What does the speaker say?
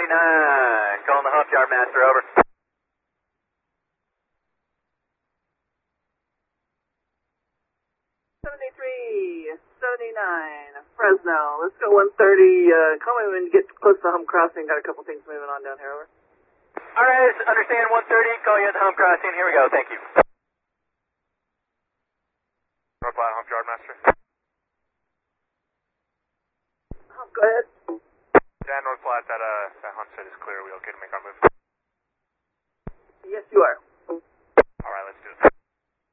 calling the hump yard master, over. Fresno. Let's go 130. Call me when you get close to the hump crossing. Got a couple things moving on down here, over. Alright, understand 130. Call you at the hump crossing. Here we go. Thank you. North Platte, hump yard master. Go ahead. Yeah, North Platte, that hunt set is clear. We okay to make our move? Yes, you are.